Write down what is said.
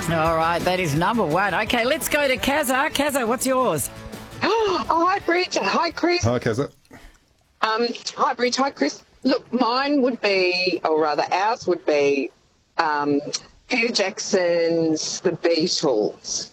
All right, that is number one. Okay, let's go to Kazza. Kazza, what's yours? Oh, hi, Bridge. Hi, Chris. Hi, Kazza. Hi, Bridge. Hi, Chris. Look, mine would be, or rather ours would be Peter Jackson's The Beatles.